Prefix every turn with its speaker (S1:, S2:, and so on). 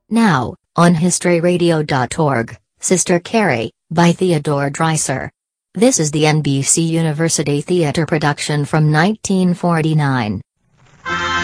S1: Now, on historyradio.org, Sister Carrie, by Theodore Dreiser. This is the NBC University Theater production from 1949.